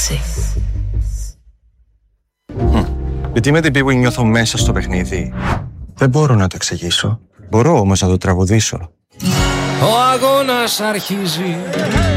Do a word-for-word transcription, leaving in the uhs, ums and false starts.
αλλάξει. Γιατί με την πίγου νιώθω μέσα στο παιχνίδι. Δεν μπορώ να το εξηγήσω. Μπορώ όμως να το τραγουδήσω. Ο αγώνας αρχίζει.